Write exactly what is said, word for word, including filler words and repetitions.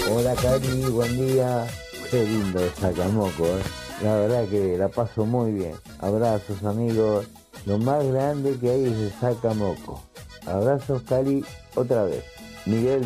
Hola Cari, buen día. Qué lindo es Sacamoco, ¿eh? La verdad que la paso muy bien. Abrazos amigos. Lo más grande que hay es el Sacamoco. Abrazos Cari, otra vez. Miguel